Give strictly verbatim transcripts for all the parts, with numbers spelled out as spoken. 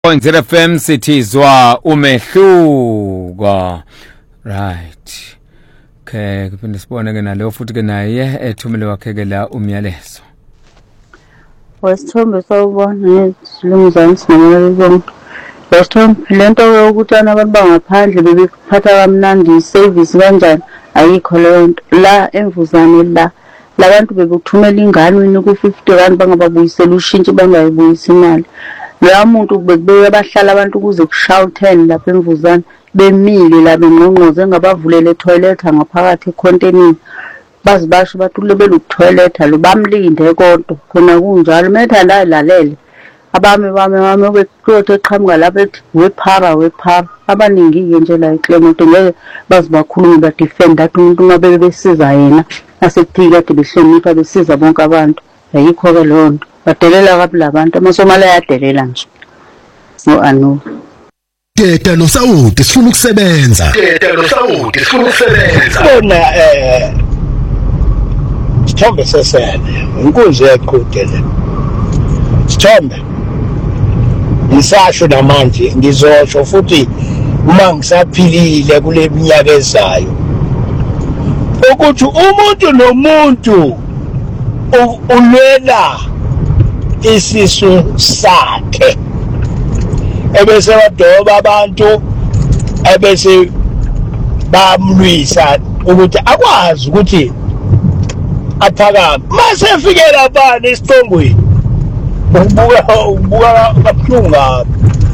Point zero F M sithizwa umehluko. Right. Okay, kuphinde sibone ke nalo futhi ke naye ethumele wakhe ke la umyalezo. Wasithombe sawubona ngizilungizana sinamabonke. Wasithombe lento yokuthi abantu bangaphandle bebephatha kamnandi service kanjani ayikho lento. La emvuzane la labantu bekuthumela ingane ku fifty rand bangababuyisela ushintshe bangayibuyisa imali. La muntu bekubeka abahlala abantu kuze kushawa ten lapha emvuzane bemile la bengqongqoze ngabavulele toilet ngaphakathi econtainer bazibasho bathule belu toilet lo bamlinde kodwa khona kunjalo metha la lalele abami bami bami beqothe eqhamuka lapha ethi wephara wephara abaningi ke nje la eClement ngeke bazibakhuluma ba defend that umuntu ngabe besiza yena asekuthika kade behlonipha besiza bonke abantu ayikho ke lonto badelela kabi labantu amasomala yadelela nje no anu Teta no Sawuti sifuna ukusebenza Teta no Sawuti sifuna ukusebenza bona eh Sithombe sesene inkunzi yaqhudele Sithombe ngisasho namanje ngizosho futhi uma ngisaphilile kule minyaka ezayo ukuthi umuntu nomuntu ulwela isisu sakhe ebese badoba abantu ebese bamlwisa ukuthi akwazi ukuthi aphakame mase fikela bani esitongweni ubuka ubuka kabuhlungu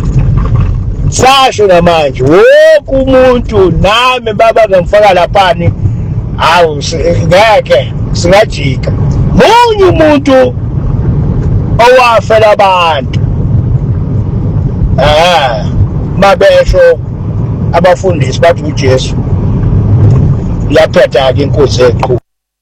sasho namanje wonke umuntu nami baba ngifaka laphani awu ngeke singajika munye umuntu owafela abantu ah mabesho abafundisi bathi uJesu yaphetha ke inkosi eqhu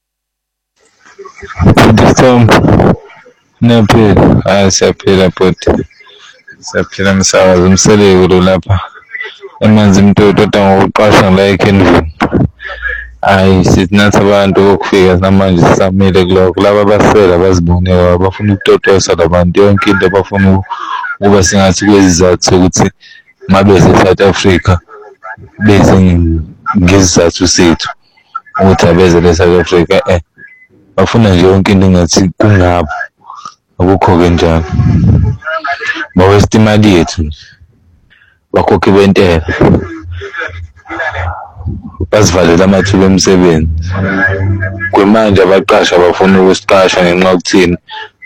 Tom nephila asiyaphila bhuti siyaphila msakazi umseleko lapha emanzi imntoto odwa ngokuqasha la eKenvin ayi sithatha abantu okufika namanje sisamile kuloko laba basela bazibonela abafuna ukutotosa labantu yonke into abafuna ukuba singathi kwezizathu ukuthi mabeze eSouth Africa beze ngezizathu sethu ukuthi abeze eSouth Africa eh bafuna nje yonke into ngathi kungabo akukho kanjani bawesta imali yethu bakhokhe bentela basivalela amathuba emsebenzi kwemanje abaqasha bafuna ukusiqasha ngenxa yokuthini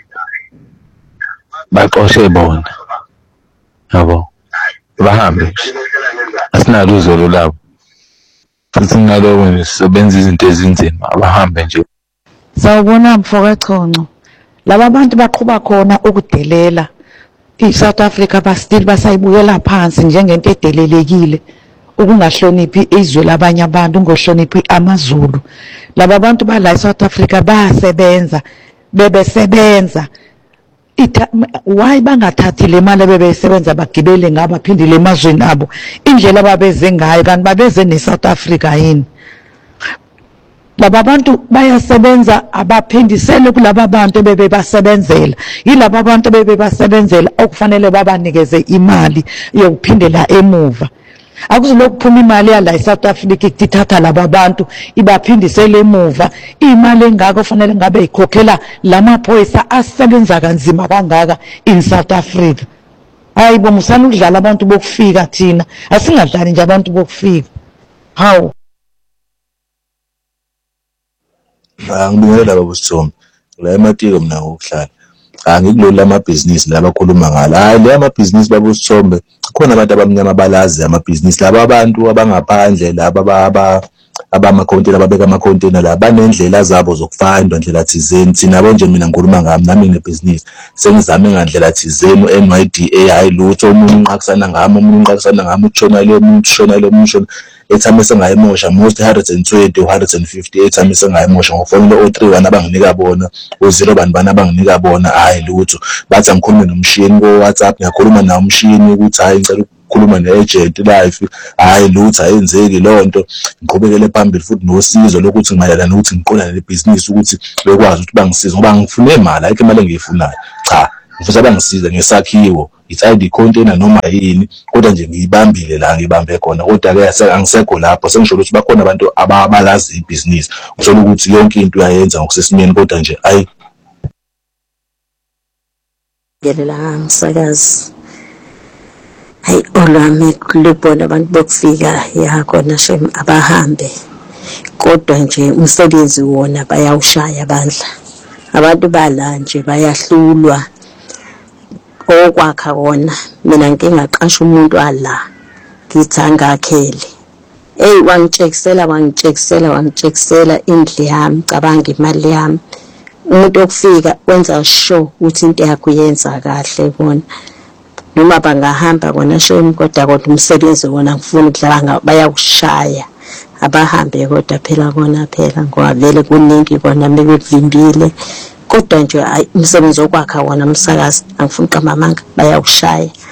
baxoshe bona yabo bahambe asinalo uzolo labo futhi ngaloko nje sisebenza izinto ezinzima abahambe nje sawubona mfokachonco laba bantu baqhuba khona ukudelela iSouth Africa ba still basayibuyela phansi njengento edelelekile ukungahloniphi izwe labanye abantu ungohloniphi amaZulu laba bantu bala eSouth Africa basebenza bebesebenza why bangathathi le mali bebesebenza bagibele ngaba phindile emazweni abo indlela ababeze ngayo kanti babeze neSouth Africa yini laba bantu bayasebenza abaphindisele kulaba bantu bebebasebenzela yilaba abantu bebebasebenzela okufanele babanikeze imali yokuphindela emuva akuzilokuphuma imali yala eSouth Africa ikuthatha laba bantu ibaphindisele emuva imali engaka ofanele ngabe ikhokhela lamaphoyisa asebenza kanzima kangaka in South Africa hayi bomusana ukudlala abantu bokufika thina asingadlali nje abantu bokufika hawo angibingelela baba Sithombe la ematiko mina ngokuhlala angikulo lama business laba akhuluma ngalo hayi le ama business baba Sithombe khona abantu abamnyama balazi ama business laba abantu abangaphandle laba aba abama container babeka ama container la banendlela zabo zokufanda indlela thizeni thina bonje mina ngikhuluma ngami nami ngine business sengizame ngandlela thizeni N Y D A hayi lutho umuntu unqakisana ngami umuntu unqakisana ngami utshona le umuntu utshona le umuntu ethame sengayimosha most one hundred twenty one hundred fifty ethame sengayimosha ngofonela o three one abanginika bona o zero one bana abanginika bona hayi lutho bathi angikhulume nomshini ko WhatsApp ngiyakhuluma nawo umshini ukuthi hayi ngicela ukukhuluma ne-agent life hayi lutho ayenzeki lonto ngiqhubekele phambili futhi nosizo lokuthi ngimayelana nokuthi ngiqonda le business ukuthi bekwazi ukuthi bangisize ngoba ngifune imali ayikho imali engiyifunayo cha ngifisa bangisize ngesakhiwo it's either container noma yini kodwa nje ngiyibambile la ngibambe khona kodwa ke angisekho lapho sengisho ukuthi bakhona abantu abalazi ibhizinisi uthola ukuthi yonke into uyayenza ngokusesimeni kodwa nje ayi ngelela msakazi hayi olwami kulubona abantu bokufika yakona shem abahambe kodwa nje umsebenzi wona bayawushaya bandla abantu bala nje bayahlulwa okwakha wona mina ngike ngaqasha umuntu ala ngithanga akhele hey wangitshekisela wangitshekisela wangitshekisela indle yami cabanga imali yami umuntu okufika wenza sure ukuthi into yakho yenza kahle bona noma bangahamba kona shem kodwa kodwa umsebenzi wona ngifuna ukudlala bayawushaya abahambe kodwa phela kona phela ngoba vele kuningi kona mekuvimbile kodwa nje umsebenzi okwakha wona umsakazi angifuni kamamanga bayawushaya